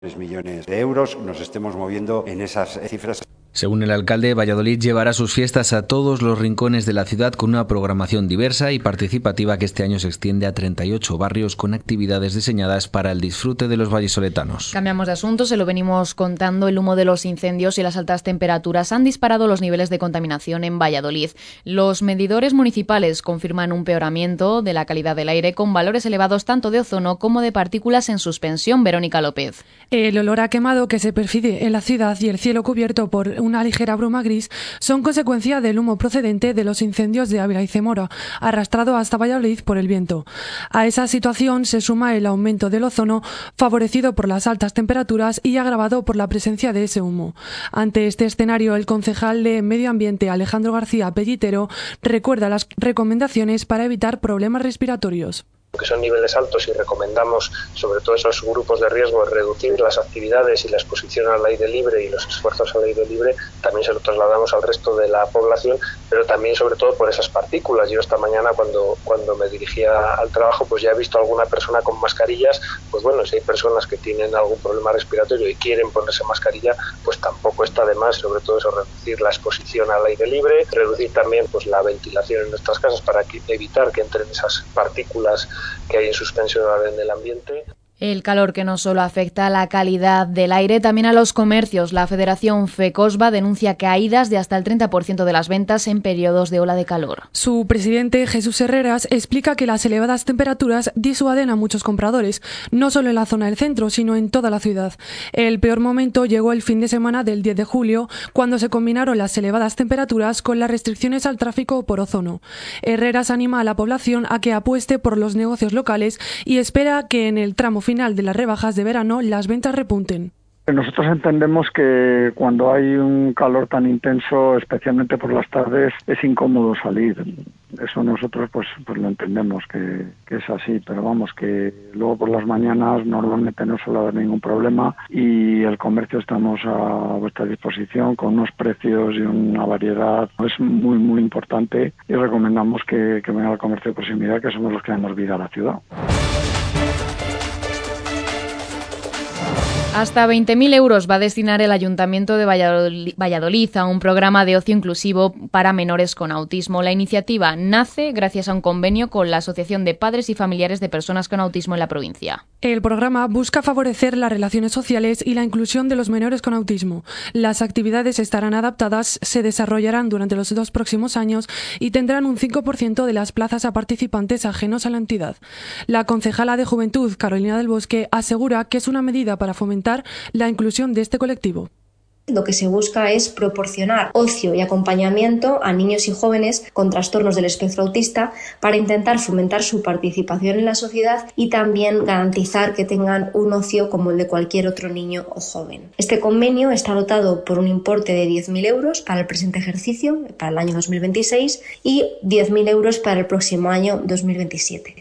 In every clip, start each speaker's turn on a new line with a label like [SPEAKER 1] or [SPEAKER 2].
[SPEAKER 1] millones de euros, nos estemos moviendo en esas cifras.
[SPEAKER 2] Según el alcalde, Valladolid llevará sus fiestas a todos los rincones de la ciudad con una programación diversa y participativa que este año se extiende a 38 barrios con actividades diseñadas para el disfrute de los vallisoletanos.
[SPEAKER 3] Cambiamos de asunto, se lo venimos contando. El humo de los incendios y las altas temperaturas han disparado los niveles de contaminación en Valladolid. Los medidores municipales confirman un empeoramiento de la calidad del aire con valores elevados tanto de ozono como de partículas en suspensión. Verónica López.
[SPEAKER 4] El olor a quemado que se percibe en la ciudad y el cielo cubierto por una ligera bruma gris son consecuencia del humo procedente de los incendios de Ávila y Zamora, arrastrado hasta Valladolid por el viento. A esa situación se suma el aumento del ozono, favorecido por las altas temperaturas y agravado por la presencia de ese humo. Ante este escenario, el concejal de Medio Ambiente, Alejandro García Pellitero, recuerda las recomendaciones para evitar problemas respiratorios.
[SPEAKER 5] Que son niveles altos y recomendamos, sobre todo esos grupos de riesgo, reducir las actividades y la exposición al aire libre y los esfuerzos al aire libre, también se lo trasladamos al resto de la población, pero también sobre todo por esas partículas. Yo esta mañana cuando me dirigía al trabajo, pues ya he visto a alguna persona con mascarillas. Pues bueno, si hay personas que tienen algún problema respiratorio y quieren ponerse mascarilla, pues tampoco está de más, sobre todo eso, reducir la exposición al aire libre, reducir también pues la ventilación en nuestras casas para evitar que entren esas partículas que hay en suspensión en el ambiente.
[SPEAKER 3] El calor que no solo afecta a la calidad del aire, también a los comercios. La Federación FECOSBA denuncia caídas de hasta el 30% de las ventas en periodos de ola de calor.
[SPEAKER 4] Su presidente, Jesús Herreras, explica que las elevadas temperaturas disuaden a muchos compradores, no solo en la zona del centro, sino en toda la ciudad. El peor momento llegó el fin de semana del 10 de julio, cuando se combinaron las elevadas temperaturas con las restricciones al tráfico por ozono. Herreras anima a la población a que apueste por los negocios locales y espera que en el tramo final de las rebajas de verano las ventas repunten.
[SPEAKER 6] Nosotros entendemos que cuando hay un calor tan intenso, especialmente por las tardes, es incómodo salir. Eso nosotros pues lo entendemos que es así, pero vamos, que luego por las mañanas normalmente no suele haber ningún problema y el comercio estamos a vuestra disposición con unos precios y una variedad es muy muy importante y recomendamos que vengan al comercio de proximidad, que somos los que damos vida a la ciudad.
[SPEAKER 3] Hasta 20.000 euros va a destinar el Ayuntamiento de Valladolid a un programa de ocio inclusivo para menores con autismo. La iniciativa nace gracias a un convenio con la Asociación de Padres y Familiares de Personas con Autismo en la provincia.
[SPEAKER 4] El programa busca favorecer las relaciones sociales y la inclusión de los menores con autismo. Las actividades estarán adaptadas, se desarrollarán durante los 2 próximos años y tendrán un 5% de las plazas a participantes ajenos a la entidad. La concejala de Juventud, Carolina del Bosque, asegura que es una medida para fomentar la inclusión de este colectivo.
[SPEAKER 7] Lo que se busca es proporcionar ocio y acompañamiento a niños y jóvenes con trastornos del espectro autista para intentar fomentar su participación en la sociedad y también garantizar que tengan un ocio como el de cualquier otro niño o joven. Este convenio está dotado por un importe de 10.000 euros para el presente ejercicio, para el año 2026, y 10.000 euros para el próximo año 2027.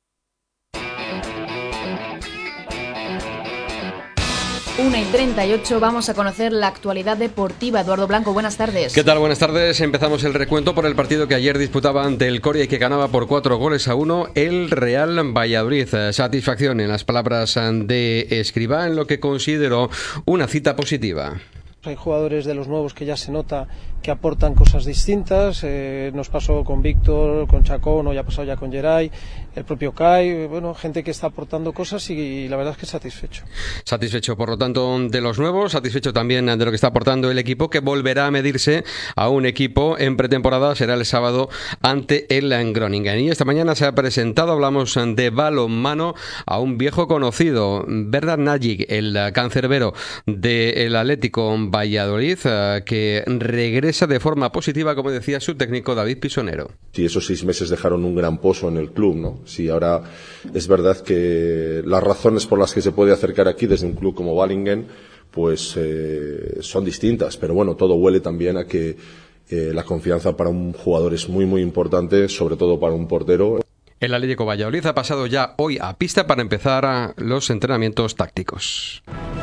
[SPEAKER 3] 1:38, vamos a conocer la actualidad deportiva. Eduardo Blanco, buenas tardes.
[SPEAKER 8] ¿Qué tal? Buenas tardes. Empezamos el recuento por el partido que ayer disputaba ante el Coria y que ganaba por 4-1 el Real Valladolid. Satisfacción en las palabras de Escribá en lo que consideró una cita positiva.
[SPEAKER 9] Hay jugadores de los nuevos que ya se nota que aportan cosas distintas. Nos pasó con Víctor, con Chacón, o ya ha pasado ya con Geray, el propio Kai, bueno, gente que está aportando cosas y la verdad es que satisfecho. Satisfecho,
[SPEAKER 8] por lo tanto, de los nuevos, satisfecho también de lo que está aportando el equipo, que volverá a medirse a un equipo en pretemporada, será el sábado ante el Groningen. Y esta mañana se ha presentado, hablamos de balonmano, a un viejo conocido, Bernard Nagy, el cancerbero del Atlético Valladolid, que regresa de forma positiva, como decía su técnico David Pisonero.
[SPEAKER 10] Sí, esos 6 meses dejaron un gran pozo en el club, ¿no? Sí, ahora es verdad que las razones por las que se puede acercar aquí desde un club como Valingen, pues son distintas, pero bueno, todo huele también a que la confianza para un jugador es muy muy importante, sobre todo para un portero.
[SPEAKER 8] El Atlético Valladolid ha pasado ya hoy a pista para empezar los entrenamientos tácticos.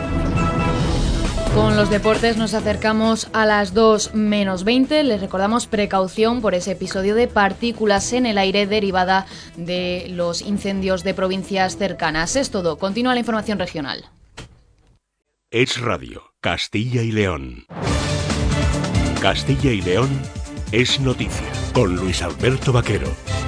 [SPEAKER 3] Con los deportes nos acercamos a las 2:20. Les recordamos precaución por ese episodio de partículas en el aire derivada de los incendios de provincias cercanas. Es todo. Continúa la información regional.
[SPEAKER 11] es radio. Castilla y León. Castilla y León es noticia. Con Luis Alberto Vaquero.